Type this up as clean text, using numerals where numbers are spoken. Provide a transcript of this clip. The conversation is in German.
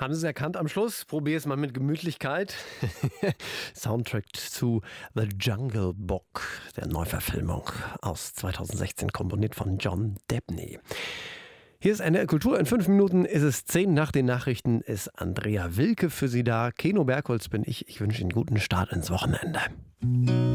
Haben Sie es erkannt am Schluss? Probier es mal mit Gemütlichkeit. Soundtrack zu The Jungle Book, der Neuverfilmung aus 2016, komponiert von John Debney. Hier ist NDR Kultur. In 5 Minuten ist es 10 nach den Nachrichten, ist Andrea Wilke für Sie da. Keno Bergholz bin ich. Ich wünsche Ihnen einen guten Start ins Wochenende.